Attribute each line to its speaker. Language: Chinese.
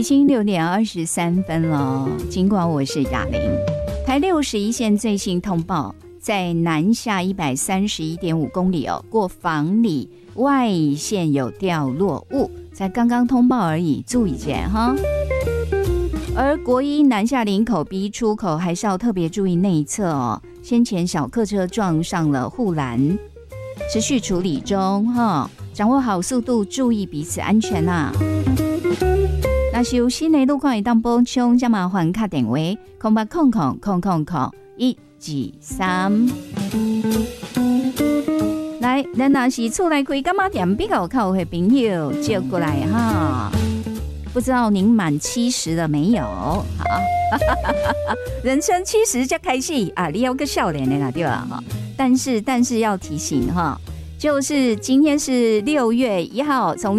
Speaker 1: 经6点23分了。尽管我是雅玲，台61线最新通报，在南下131.5公里过房里外线有掉落物，才刚刚通报而已，注意一下哈。而国一南下林口 B 出口还是要特别注意内侧哦，先前小客车撞上了护栏，持续处理中哈，掌握好速度，注意彼此安全啊。那是有新的路况，会当补充，将麻烦打电话0800000123。来，咱若是厝内开柑仔店比较靠的朋友接过来哈。不知道您满70了没有？好，人生70才开始啊，你要个少年的啦，对吧？但是要提醒哈，就是今天是6月1号，从